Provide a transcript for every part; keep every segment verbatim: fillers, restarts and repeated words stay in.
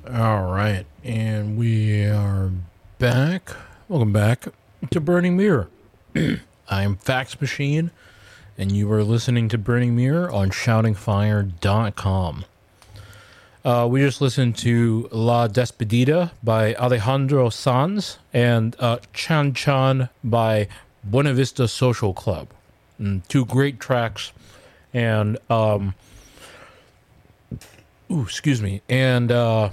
All right, and we are back. Welcome back to Burning Mirror. I'm Fax Machine, and you are listening to Burning Mirror on shouting fire dot com. Uh, we just listened to La Despedida by Alejandro Sanz and uh, Chan Chan by Buena Vista Social Club. And two great tracks, and um, ooh, excuse me, and uh,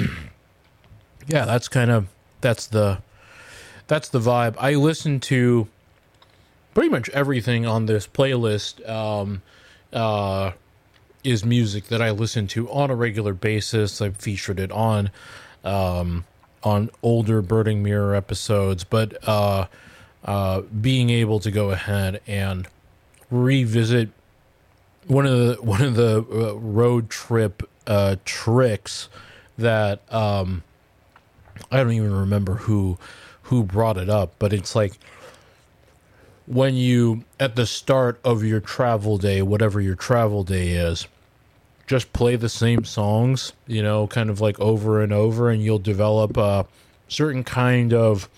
yeah, that's kind of that's the that's the vibe. I listen to pretty much everything on this playlist. Um, uh, is music that I listen to on a regular basis. I've featured it on um, on older Burning Mirror episodes, but uh, uh, being able to go ahead and revisit one of the one of the uh, road trip uh, tricks that um, I don't even remember who who brought it up, but it's like when you at the start of your travel day, whatever your travel day is, just play the same songs, you know, kind of like over and over, and you'll develop a certain kind of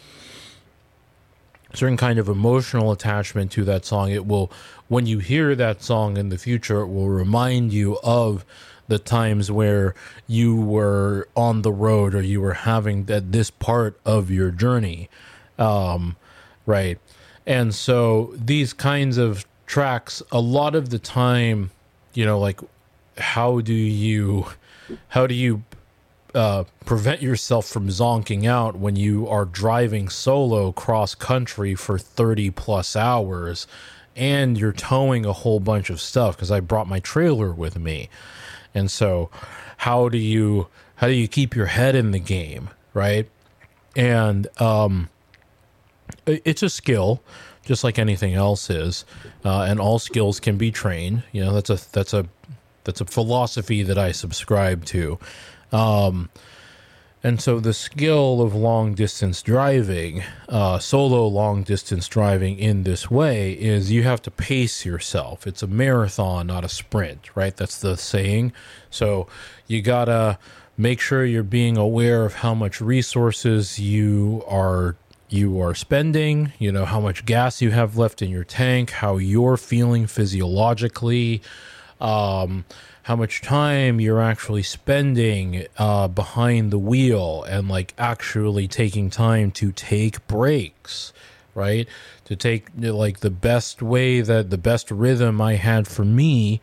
certain kind of emotional attachment to that song. It will, when you hear that song in the future, it will remind you of the times where you were on the road or you were having that this part of your journey, um, right? And so these kinds of tracks, a lot of the time, you know, like how do you, how do you uh, prevent yourself from zonking out when you are driving solo cross country for thirty plus hours and you're towing a whole bunch of stuff? Because I brought my trailer with me. And so how do you, how do you keep your head in the game, right? And um, it's a skill, just like anything else is, uh, and all skills can be trained. You know, that's a that's a that's a philosophy that I subscribe to. Um, and so the skill of long distance driving, uh, solo long distance driving in this way, is you have to pace yourself. It's a marathon, not a sprint, right? That's the saying. So you gotta make sure you're being aware of how much resources you are you are spending, you know, how much gas you have left in your tank, how you're feeling physiologically, um, how much time you're actually spending uh, behind the wheel, and like actually taking time to take breaks, right? To take like the best way that the best rhythm I had for me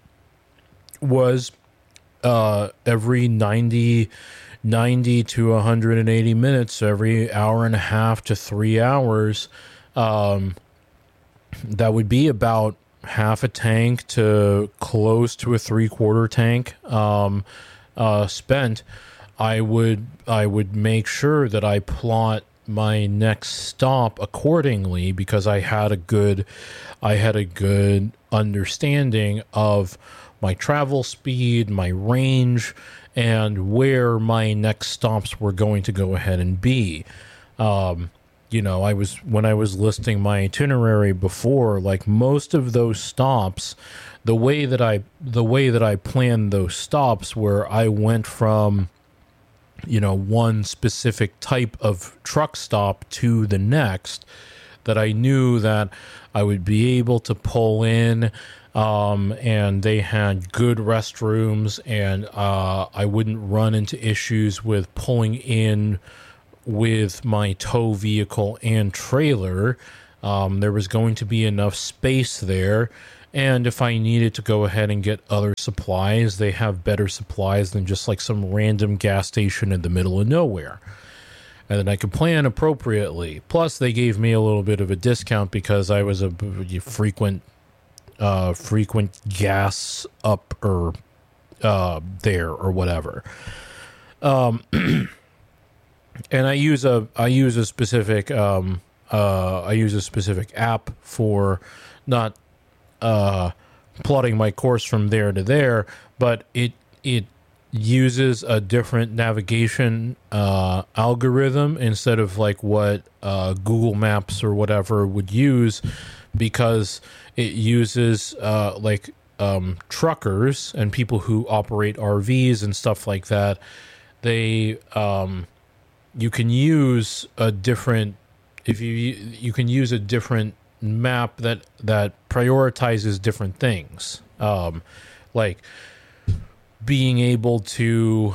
was uh, every ninety ninety to one hundred eighty minutes, every hour and a half to three hours. Um, that would be about half a tank to close to a three quarter tank um, uh, spent. I would I would make sure that I plot my next stop accordingly, because I had a good I had a good understanding of my travel speed, my range, and where my next stops were going to go ahead and be. Um, you know, I was, when I was listing my itinerary before, like most of those stops, the way that I, the way that I planned those stops, where I went from, you know, one specific type of truck stop to the next, that I knew that I would be able to pull in, um, and they had good restrooms, and uh, I wouldn't run into issues with pulling in with my tow vehicle and trailer. Um, there was going to be enough space there, and if I needed to go ahead and get other supplies, they have better supplies than just like some random gas station in the middle of nowhere. And then I could plan appropriately. Plus, they gave me a little bit of a discount because I was a frequent, uh, frequent gas up or uh, there or whatever. Um, and I use a I use a specific um, uh, I use a specific app for not uh, plotting my course from there to there, but it it. uses a different navigation uh, algorithm instead of like what uh, Google Maps or whatever would use, because it uses uh, like um, truckers and people who operate R Vs and stuff like that they um, you can use a different if you you can use a different map that that prioritizes different things, um, like being able to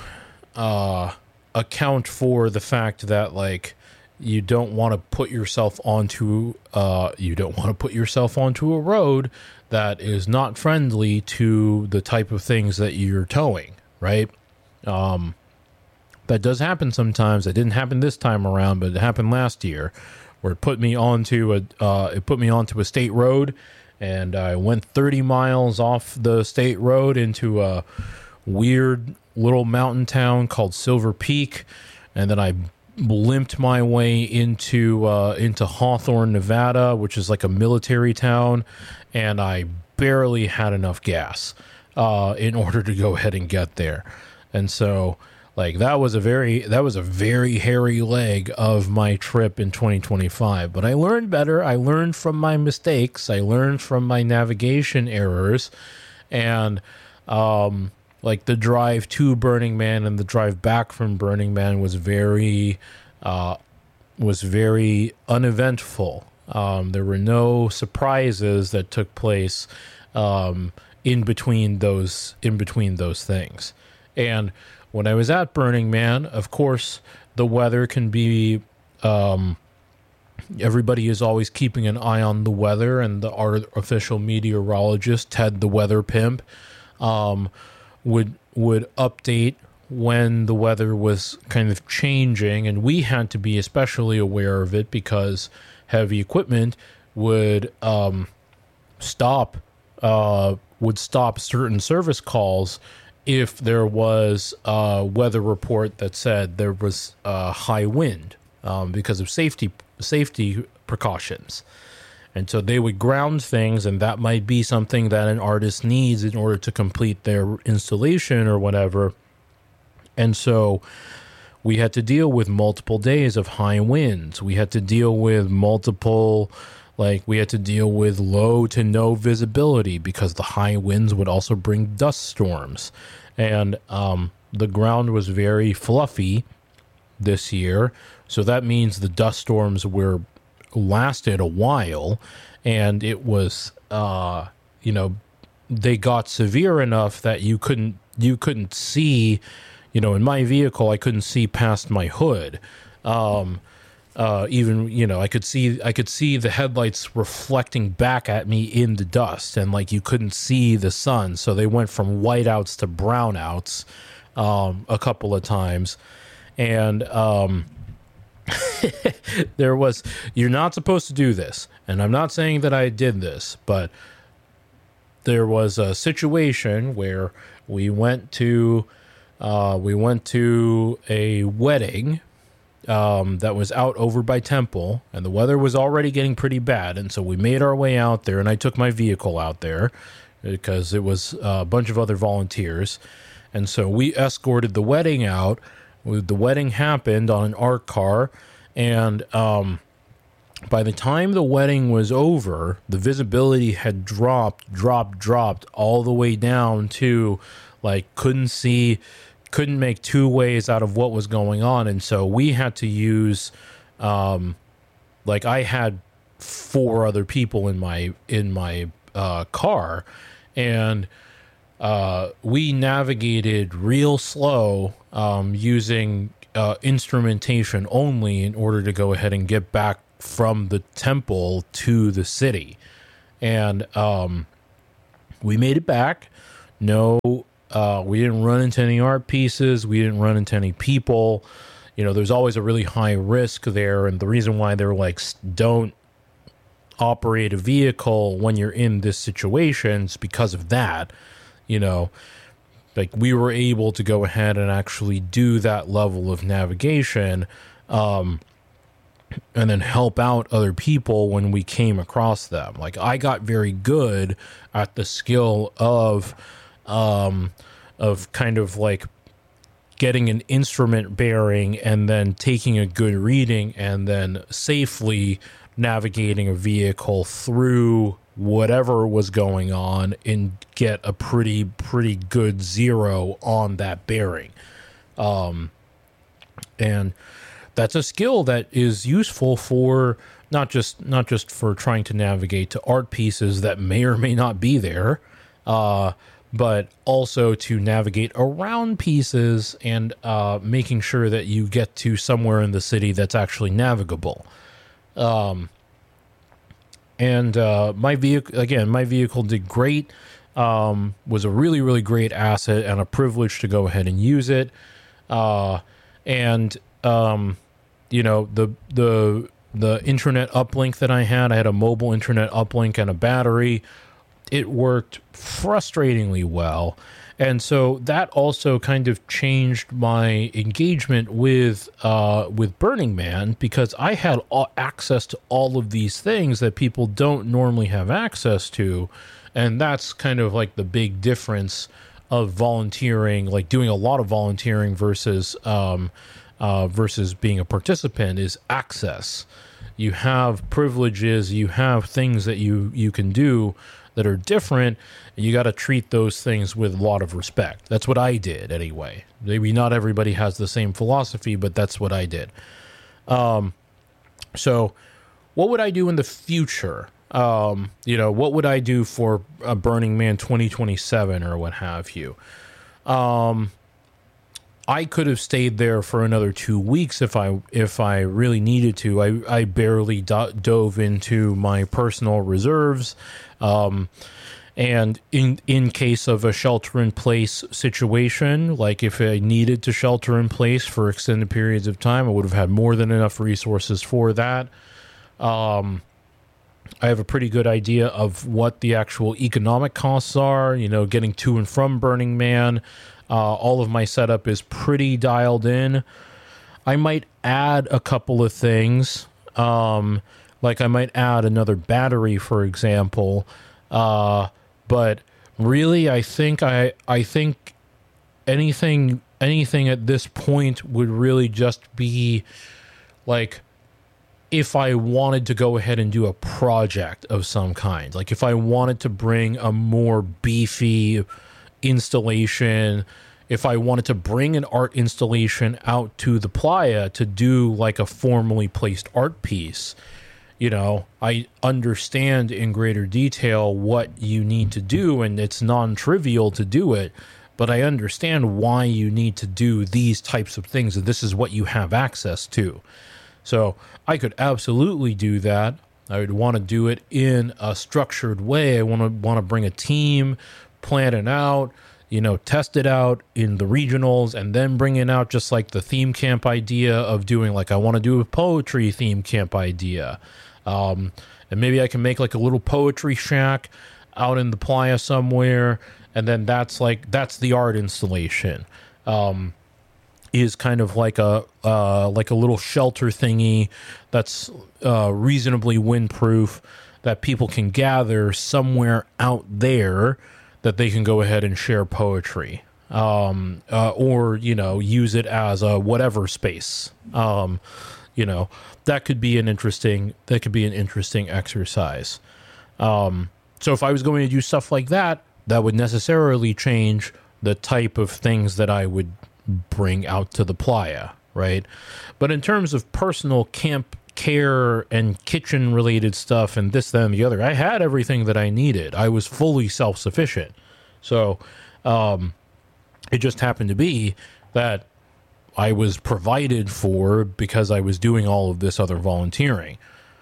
uh, account for the fact that like you don't want to put yourself onto uh, you don't want to put yourself onto a road that is not friendly to the type of things that you're towing, right? Um, that does happen sometimes. It didn't happen this time around, but it happened last year, where it put me onto a uh, it put me onto a state road, and I went thirty miles off the state road into a weird little mountain town called Silver Peak, and then I limped my way into uh, into Hawthorne, Nevada, which is like a military town, and I barely had enough gas uh, in order to go ahead and get there. And so, like that was a very that was a very hairy leg of my trip in twenty twenty-five. But I learned better. I learned from my mistakes. I learned from my navigation errors, and um, like the drive to Burning Man and the drive back from Burning Man was very uh, was very uneventful. Um, there were no surprises that took place um, in between those in between those things. And when I was at Burning Man, of course, the weather can be. Um, everybody is always keeping an eye on the weather, and the our official meteorologist, Ted the Weather Pimp, um, would would update when the weather was kind of changing, and we had to be especially aware of it because heavy equipment would um, stop uh, would stop certain service calls if there was a weather report that said there was a high wind um, because of safety safety precautions. And so they would ground things, and that might be something that an artist needs in order to complete their installation or whatever. And so we had to deal with multiple days of high winds. We had to deal with multiple, like we had to deal with low to no visibility because the high winds would also bring dust storms. And um, the ground was very fluffy this year. So that means the dust storms were lasted a while, and it was uh you know they got severe enough that you couldn't you couldn't see, you know in my vehicle I couldn't see past my hood. um uh even you know I could see I could see the headlights reflecting back at me in the dust, and like you couldn't see the sun, so they went from whiteouts to brownouts um a couple of times. And um there was, you're not supposed to do this, and I'm not saying that I did this, but there was a situation where we went to uh, we went to a wedding um, that was out over by Temple, and the weather was already getting pretty bad, and so we made our way out there, and I took my vehicle out there because it was a bunch of other volunteers, and so we escorted the wedding out. The wedding happened on an ARC car, and um, by the time the wedding was over, the visibility had dropped, dropped, dropped all the way down to, like, couldn't see, couldn't make two ways out of what was going on, and so we had to use, um, like, I had four other people in my in my uh, car, and uh, we navigated real slow. Um, using uh, instrumentation only in order to go ahead and get back from the temple to the city. And um, we made it back. No, uh, we didn't run into any art pieces. We didn't run into any people. You know, there's always a really high risk there. And the reason why they're like, don't operate a vehicle when you're in this situation is because of that, you know. Like, we were able to go ahead and actually do that level of navigation um, and then help out other people when we came across them. Like, I got very good at the skill of, um, of kind of like getting an instrument bearing and then taking a good reading and then safely navigating a vehicle through whatever was going on and get a pretty pretty good zero on that bearing. Um And that's a skill that is useful for not just not just for trying to navigate to art pieces that may or may not be there, uh, but also to navigate around pieces and uh, making sure that you get to somewhere in the city that's actually navigable. Um, and uh, my vehicle, again, my vehicle did great. Um, was a really, really great asset and a privilege to go ahead and use it. Uh, and um, you know, the the the internet uplink that I had, I had a mobile internet uplink and a battery. It worked frustratingly well. And so that also kind of changed my engagement with uh, with Burning Man, because I had all access to all of these things that people don't normally have access to. And that's kind of like the big difference of volunteering, like doing a lot of volunteering versus um, uh, versus being a participant, is access. You have privileges, you have things that you, you can do that are different, and you got to treat those things with a lot of respect. That's what I did anyway. Maybe not everybody has the same philosophy, but that's what I did. Um, so what would I do in the future? Um, you know, what would I do for a Burning Man twenty twenty-seven or what have you? Um, I could have stayed there for another two weeks if I if I really needed to. I, I barely do- dove into my personal reserves. Um, and in in case of a shelter-in-place situation, like if I needed to shelter in place for extended periods of time, I would have had more than enough resources for that. Um, I have a pretty good idea of what the actual economic costs are, you know, getting to and from Burning Man. Uh, all of my setup is pretty dialed in. I might add a couple of things, um, like I might add another battery, for example. Uh, but really, I think I I think anything anything at this point would really just be like, if I wanted to go ahead and do a project of some kind, like if I wanted to bring a more beefy installation, if I wanted to bring an art installation out to the playa to do like a formally placed art piece, you know, I understand in greater detail what you need to do, and it's non-trivial to do it, but I understand why you need to do these types of things, and this is what you have access to. So I could absolutely do that. I would want to do it in a structured way. I want to want to bring a team, plan it out, you know, test it out in the regionals, and then bring it out, just like the theme camp idea of doing, like, I want to do a poetry theme camp idea. Um, and maybe I can make like a little poetry shack out in the playa somewhere. And then that's like, that's the art installation. Um, is kind of like a uh, like a little shelter thingy that's uh, reasonably windproof, that people can gather somewhere out there that they can go ahead and share poetry, um, uh, or, you know, use it as a whatever space. Um, you know, that could be an interesting that could be an interesting exercise. Um, so if I was going to do stuff like that, that would necessarily change the type of things that I would bring out to the playa, right? But in terms of personal camp care and kitchen related stuff and this, that, and the other, I had everything that I needed. I was fully self-sufficient. So um, it just happened to be that I was provided for because I was doing all of this other volunteering.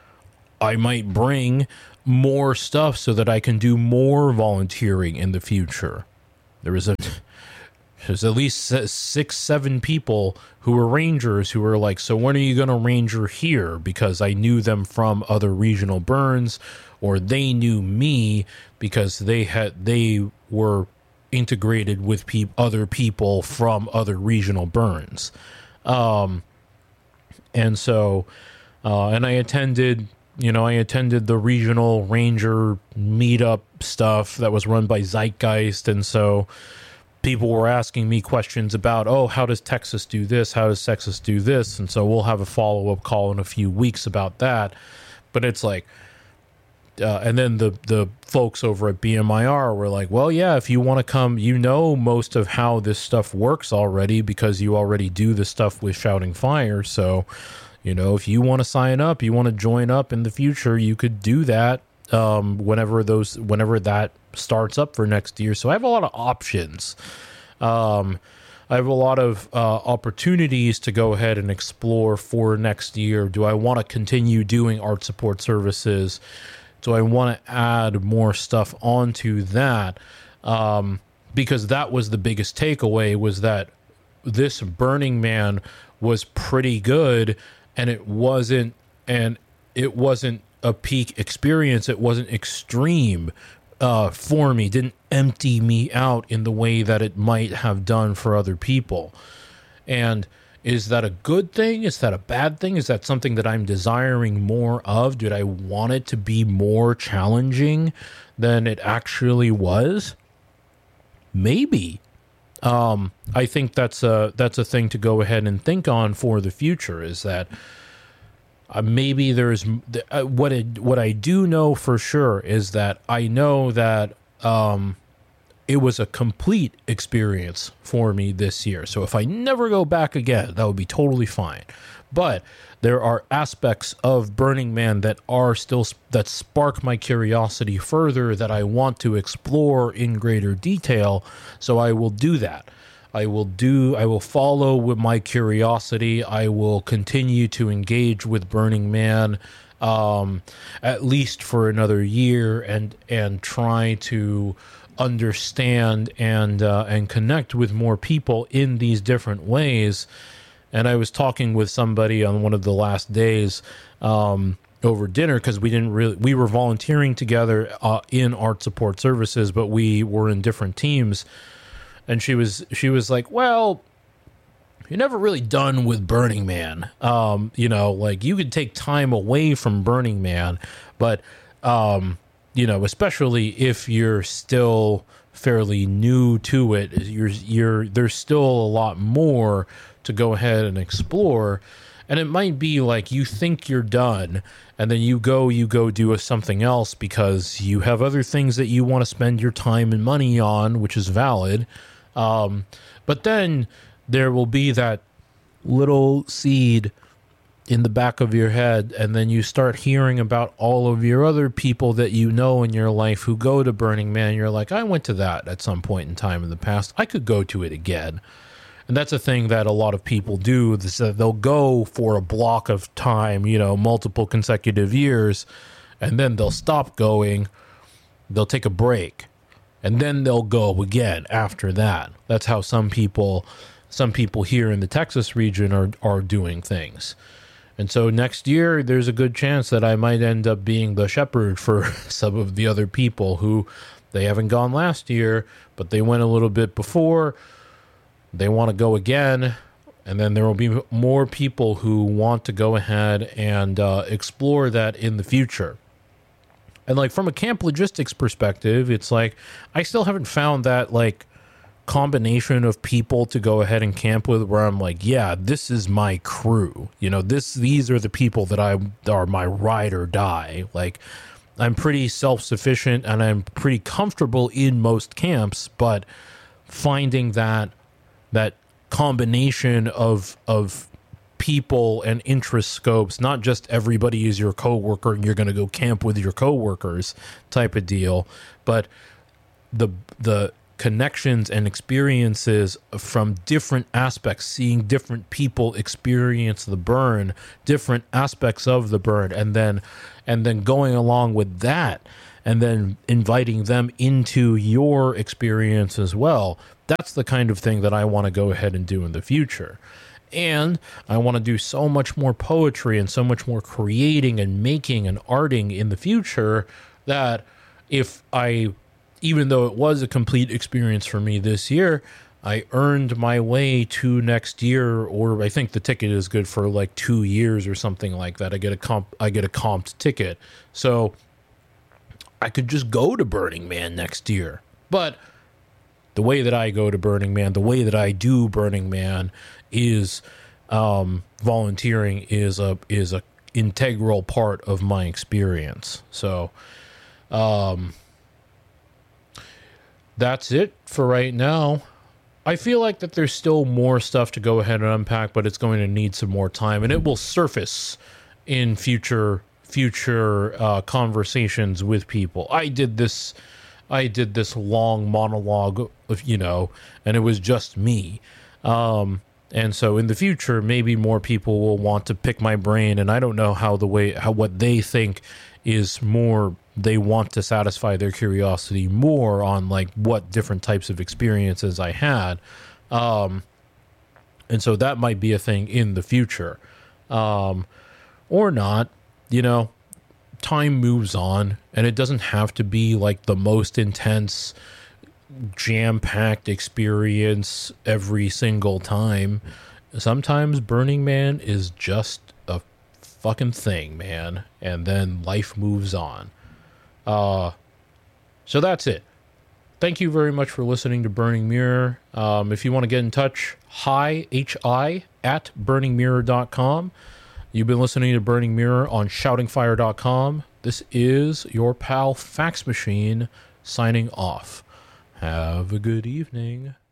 I might bring more stuff so that I can do more volunteering in the future. There was a There's at least six, seven people who were rangers who were like, so when are you going to ranger here? Because I knew them from other regional burns, or they knew me because they had they were integrated with pe- other people from other regional burns. Um, and so, uh, and I attended, you know, I attended the regional ranger meetup stuff that was run by Zeitgeist. And so people were asking me questions about, oh, how does Texas do this? How does Texas do this? And so we'll have a follow-up call in a few weeks about that. But it's like, uh, and then the the folks over at B M I R were like, well, yeah, if you want to come, you know most of how this stuff works already because you already do the stuff with Shouting Fire. So, you know, if you want to sign up, you want to join up in the future, you could do that um, whenever those whenever that starts up for next year. So I have a lot of options. Um, I have a lot of uh, opportunities to go ahead and explore for next year. Do I want to continue doing art support services? Do I want to add more stuff onto that? Um, because that was the biggest takeaway, was that this Burning Man was pretty good, and it wasn't and it wasn't a peak experience. It wasn't extreme uh, for me. Didn't empty me out in the way that it might have done for other people. And is that a good thing? Is that a bad thing? Is that something that I'm desiring more of? Did I want it to be more challenging than it actually was? Maybe. Um, I think that's a that's a thing to go ahead and think on for the future. Is that uh, maybe there's uh, what it, what I do know for sure is that I know that um, it was a complete experience for me this year. So if I never go back again, that would be totally fine. But there are aspects of Burning Man that are still that spark my curiosity further, that I want to explore in greater detail. So I will do that. I will do. I will follow with my curiosity. I will continue to engage with Burning Man, um, at least for another year, and and try to understand and uh, and connect with more people in these different ways. And I was talking with somebody on one of the last days um, over dinner, because we didn't really we were volunteering together uh, in art support services, but we were in different teams. And she was she was like, well, you're never really done with Burning Man. Um, you know, like you could take time away from Burning Man, but um, you know, especially if you're still fairly new to it, you're you're there's still a lot more to go ahead and explore. And it might be like you think you're done, and then you go you go do a, something else because you have other things that you want to spend your time and money on, which is valid. Um, but then there will be that little seed in the back of your head, and then you start hearing about all of your other people that you know in your life who go to Burning Man. You're like, I went to that at some point in time in the past. I could go to it again. And that's a thing that a lot of people do. Is that they'll go for a block of time, you know, multiple consecutive years, and then they'll stop going. They'll take a break, and then they'll go again after that. That's how some people, some people here in the Texas region are are doing things. And so next year, there's a good chance that I might end up being the shepherd for some of the other people who they haven't gone last year, but they went a little bit before. They want to go again, and then there will be more people who want to go ahead and uh, explore that in the future. And like from a camp logistics perspective, it's like I still haven't found that like combination of people to go ahead and camp with where I'm like, yeah, this is my crew. You know, this these are the people that I are my ride or die. Like I'm pretty self-sufficient and I'm pretty comfortable in most camps, but finding that that combination of of people and interest scopes, not just everybody is your coworker and you're going to go camp with your coworkers type of deal, but the the connections and experiences from different aspects, seeing different people experience the burn, different aspects of the burn, and then and then going along with that and then inviting them into your experience as well. That's the kind of thing that I want to go ahead and do in the future. And I want to do so much more poetry and so much more creating and making and arting in the future that if I, even though it was a complete experience for me this year, I earned my way to next year, or I think the ticket is good for like two years or something like that. I get a comp, I get a comped ticket. So I could just go to Burning Man next year. But the way that I go to Burning Man, the way that I do Burning Man is um, volunteering is a is a integral part of my experience. So Um, that's it for right now. I feel like that there's still more stuff to go ahead and unpack, but it's going to need some more time, and it will surface in future future uh, conversations with people. I did this, I did this long monologue, of, you know, and it was just me. Um, and so in the future, maybe more people will want to pick my brain, and I don't know how the way how what they think is more. They want to satisfy their curiosity more on like what different types of experiences I had. Um, and so that might be a thing in the future. Um, or not, you know, time moves on, and it doesn't have to be like the most intense, jam-packed experience every single time. Sometimes Burning Man is just a fucking thing, man. And then life moves on. Uh, so that's it. Thank you very much for listening to Burning Mirror. Um, if you want to get in touch, hi, H-I, at burning mirror dot com. You've been listening to Burning Mirror on shouting fire dot com. This is your pal Fax Machine signing off. Have a good evening.